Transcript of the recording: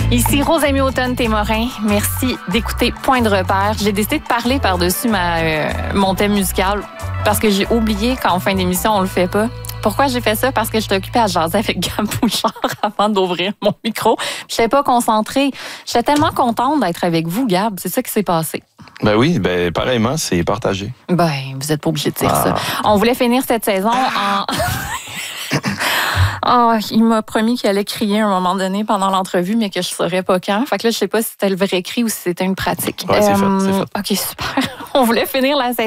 Ici Rosemie Automne-Témorin. Merci d'écouter Point de repère. J'ai décidé de parler par-dessus mon thème musical parce que j'ai oublié qu'en fin d'émission, on le fait pas. Pourquoi j'ai fait ça? Parce que j'étais occupée à jaser avec Gab Bouchard avant d'ouvrir mon micro. Je n'étais pas concentrée. J'étais tellement contente d'être avec vous, Gab. C'est ça qui s'est passé. Ben oui, pareillement, c'est partagé. Ben, vous n'êtes pas obligé de dire ça. On voulait finir cette saison en... il m'a promis qu'il allait crier à un moment donné pendant l'entrevue, mais que je ne saurais pas quand. Fait que là, je ne sais pas si c'était le vrai cri ou si c'était une pratique. Ouais, c'est fait. OK, super. On voulait finir la saison